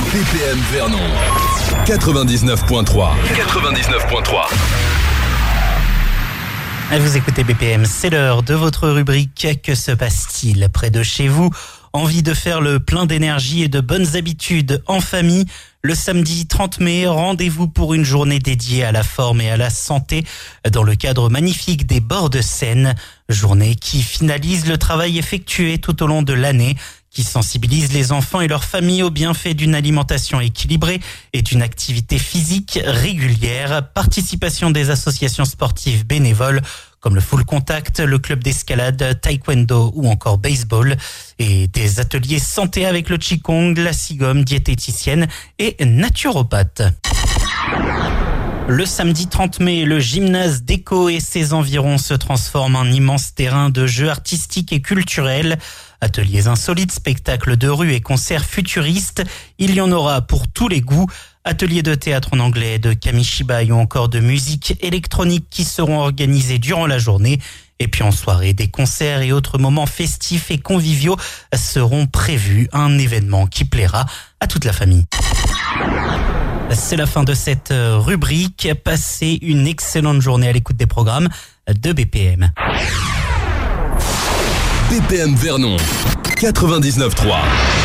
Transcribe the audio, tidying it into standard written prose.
BPM Vernon 99.3. Vous écoutez BPM, c'est l'heure de votre rubrique « Que se passe-t-il près de chez vous ?» Envie de faire le plein d'énergie et de bonnes habitudes en famille? Le samedi 30 mai, rendez-vous pour une journée dédiée à la forme et à la santé dans le cadre magnifique des bords de Seine. Journée qui finalise le travail effectué tout au long de l'année, qui sensibilise les enfants et leurs familles aux bienfaits d'une alimentation équilibrée et d'une activité physique régulière. Participation des associations sportives bénévoles comme le Full Contact, le club d'escalade, taekwondo ou encore baseball, et des ateliers santé avec le Qigong, la Qigong, diététicienne et naturopathe. Le samedi 30 mai, le gymnase d'Éco et ses environs se transforme en immense terrain de jeux artistiques et culturels. Ateliers insolites, spectacles de rue et concerts futuristes, il y en aura pour tous les goûts. Ateliers de théâtre en anglais, de kamishibai ou encore de musique électronique qui seront organisés durant la journée. Et puis en soirée, des concerts et autres moments festifs et conviviaux seront prévus. Un événement qui plaira à toute la famille. C'est la fin de cette rubrique. Passez une excellente journée à l'écoute des programmes de BPM. BPM Vernon 99.3.